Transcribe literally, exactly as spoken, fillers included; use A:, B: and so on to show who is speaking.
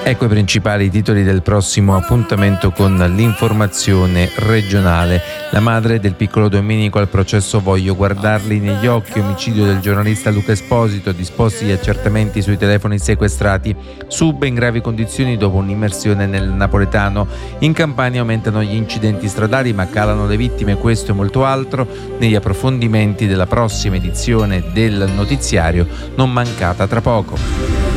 A: Ecco i principali titoli del prossimo appuntamento con l'informazione regionale. La madre del piccolo Domenico al processo Voglio guardarli negli occhi, omicidio del giornalista Luca Esposito, disposti gli accertamenti sui telefoni sequestrati, Sub in gravi condizioni dopo un'immersione nel napoletano. In Campania aumentano gli incidenti stradali ma calano le vittime, questo e molto altro negli approfondimenti della prossima edizione del notiziario, non mancata tra poco.